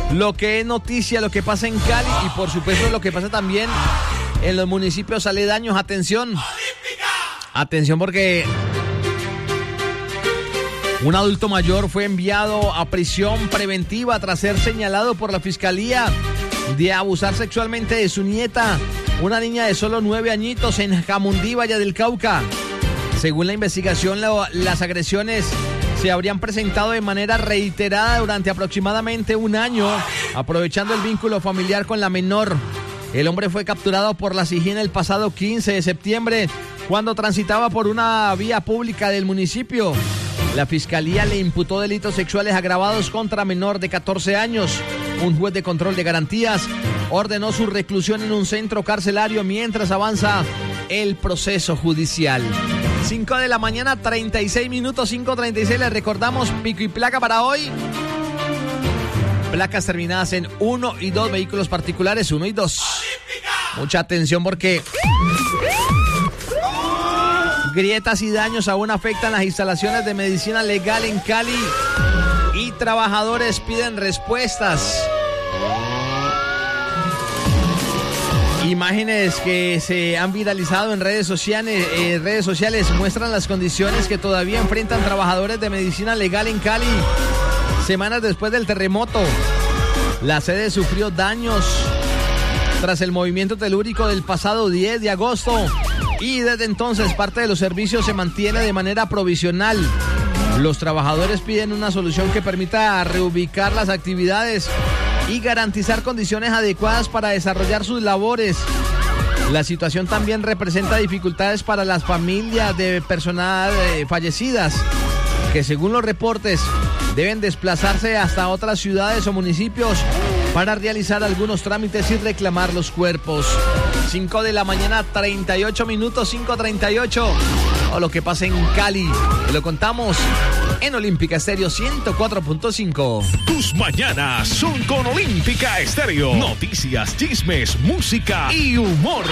lo que es noticia, lo que pasa en Cali y por supuesto lo que pasa también en los municipios aledaños. Atención, atención porque un adulto mayor fue enviado a prisión preventiva tras ser señalado por la fiscalía de abusar sexualmente de su nieta, una niña de solo 9 añitos en Jamundí, Valle del Cauca. Según la investigación, las agresiones se habrían presentado de manera reiterada durante aproximadamente un año, aprovechando el vínculo familiar con la menor. El hombre fue capturado por la SIJIN el pasado 15 de septiembre, cuando transitaba por una vía pública del municipio. La fiscalía le imputó delitos sexuales agravados contra menor de 14 años. Un juez de control de garantías ordenó su reclusión en un centro carcelario mientras avanza el proceso judicial. 5 de la mañana, 36 minutos, 5:36. Les recordamos pico y placa para hoy. Placas terminadas en 1 y 2, vehículos particulares 1 y 2. Mucha atención porque grietas y daños aún afectan las instalaciones de medicina legal en Cali y trabajadores piden respuestas. Imágenes que se han viralizado en redes sociales muestran las condiciones que todavía enfrentan trabajadores de medicina legal en Cali. Semanas después del terremoto, la sede sufrió daños tras el movimiento telúrico del pasado 10 de agosto y desde entonces parte de los servicios se mantiene de manera provisional. Los trabajadores piden una solución que permita reubicar las actividades y garantizar condiciones adecuadas para desarrollar sus labores. La situación también representa dificultades para las familias de personas fallecidas, que según los reportes deben desplazarse hasta otras ciudades o municipios para realizar algunos trámites y reclamar los cuerpos. 5 de la mañana, 38 minutos, 5:38. O lo que pasa en Cali, te lo contamos en Olímpica Estéreo 104.5. Tus mañanas son con Olímpica Estéreo. Noticias, chismes, música y humor.